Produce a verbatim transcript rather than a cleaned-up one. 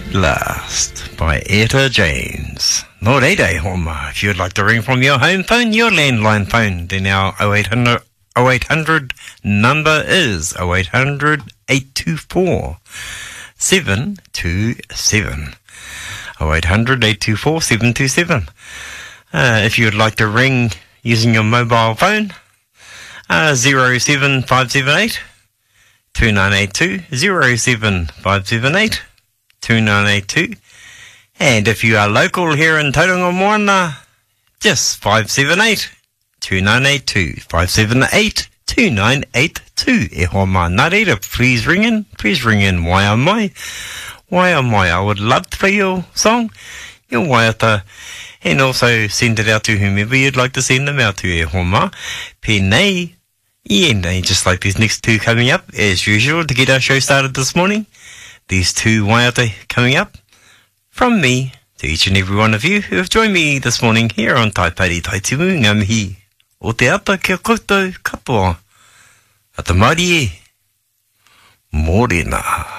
Last by Etta James. Nō reira e homa. If you'd like to ring from your home phone, your landline phone, then our oh eight hundred, oh eight hundred number is oh eight hundred, eight two four, seven two seven. oh eight hundred, eight two four, seven two seven. Uh, if you'd like to ring using your mobile phone, uh, zero seven five seven eight, two nine eight two, zero seven five seven eight, two nine eight two. And if you are local here in Tauranga Moana, just five seven eight, two nine eight two, five seven eight, two nine eight two. E hoa mā nā reira, please ring in, please ring in. Wai mai, wai mai. I would love to play your song, your waiata, and also send it out to whomever you'd like to send them out to. E hoa mā. Pēnei, yeah, nei, just like these next two coming up, as usual, to get our show started this morning. These two waiata coming up from me to each and every one of you who have joined me this morning here on Taipari Taitimu ngā mihi o te ata kia koutou katoa. A te mauri e, mōrena.